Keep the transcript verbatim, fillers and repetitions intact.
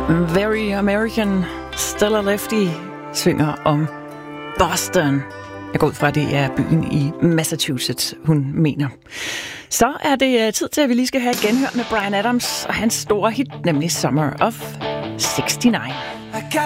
Very American Stella Lefty synger om Boston. Jeg går ud fra, at det er byen i Massachusetts, hun mener. Så er det tid til, at vi lige skal have et genhør med Bryan Adams og hans store hit, nemlig Summer of sixty-nine.